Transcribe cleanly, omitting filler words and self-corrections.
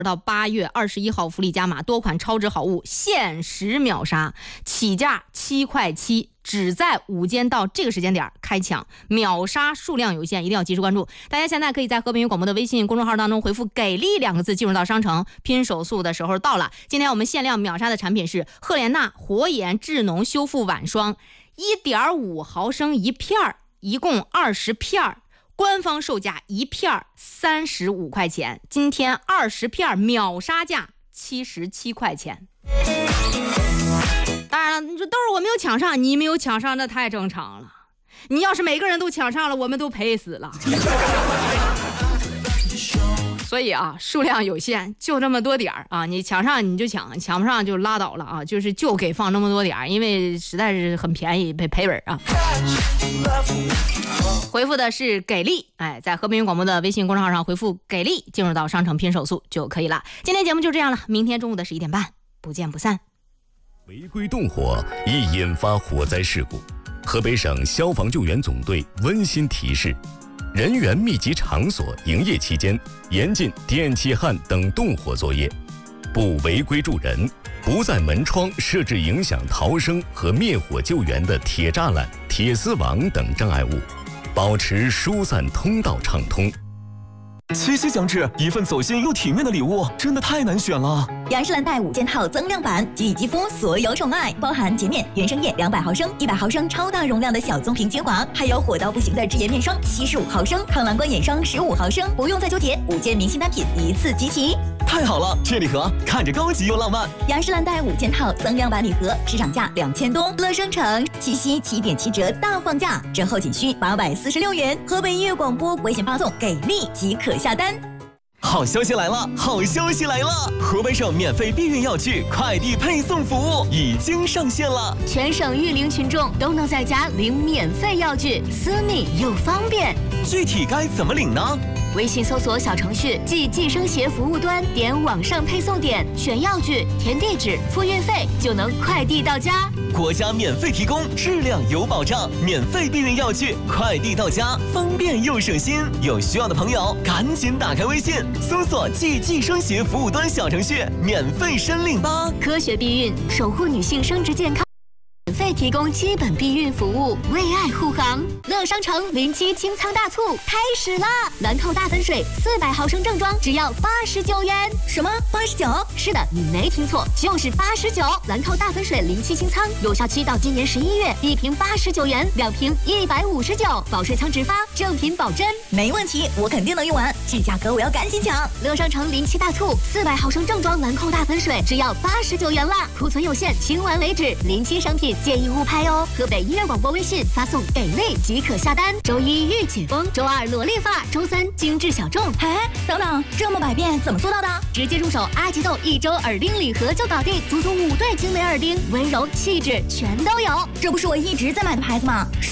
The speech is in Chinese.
到8月21号福利加码，多款超值好物限时秒杀，起价7.7块，只在午间到这个时间点开抢，秒杀数量有限，一定要及时关注。大家现在可以在和平与广播的微信公众号当中回复给力2个字进入到商城，拼手速的时候到了。今天我们限量秒杀的产品是赫莲娜活颜智浓修复晚霜，1.5毫升一片，一共20片，官方售价一片35块钱，今天20片秒杀价77块钱。当然了，你说都是我没有抢上，你没有抢上那太正常了。你要是每个人都抢上了，我们都赔死了。所以啊，数量有限，就这么多点儿啊，你抢上你就抢，抢不上就拉倒了啊，就给放那么多点儿，因为实在是很便宜，赔本啊。回复的是给力，在和平广播的微信公众号上回复给力，进入到商城拼手速就可以了。今天节目就这样了，明天中午的11点半不见不散。 违规动火易引发火灾事故，河北省消防救援总队温馨提示：人员密集场所营业期间，严禁电气焊等动火作业，不违规助人，不在门窗设置影响逃生和灭火救援的铁栅栏、铁丝网等障碍物，保持疏散通道畅通。 七夕将至，一份走心又体面的礼物真的太难选了。 雅诗兰黛5件套增量版，给予肌肤所有宠爱，包含洁面、原生液200毫升、100毫升超大容量的小棕瓶精华，还有火到不行的智颜面霜75毫升、抗蓝光眼霜15毫升，不用再纠结，5件明星单品一次集齐。 太好了，这礼盒看着高级又浪漫。 雅诗兰黛5件套增量版礼盒，市场价2000多，乐商城七夕7.7折大放价，折后仅需846元。河北音乐广播微信发送给力即可下单。 好消息来了！好消息来了！河北省免费避孕药具快递配送服务已经上线了， 全省育龄群众都能在家领免费药具，私密又方便。 具体该怎么领呢？ 微信搜索小程序即计生协服务端，点网上配送点，选药具，填地址，付运费，就能快递到家。 国家免费提供，质量有保障，免费避孕药具快递到家，方便又省心。有需要的朋友赶紧打开微信，搜索即计生协服务端小程序，免费申领吧。 科学避孕，守护女性生殖健康。免费提供基本避孕服务，为爱护航。乐商城07清仓大促开始啦！兰蔻大粉水400毫升正装只要89元。 什么89？ 是的，你没听错，就是89。兰蔻大粉水07清仓，有效期到今年11月，一瓶89元，2瓶159，保水仓直发，正品保真。 没问题，我肯定能用完，这价格我要赶紧抢。 乐商城07大促，400毫升正装兰蔻大粉水只要89元啦，库存有限，清完为止。07商品建议勿拍哦。河北音乐广播微信发送给力即可下单。周一御姐风，周二萝莉发，周三精致小众。 等等，这么百变怎么做到的？ 直接入手阿吉豆1周耳钉礼盒就搞定，足足5对精美耳钉，温柔气质全都有。 这不是我一直在买的牌子吗？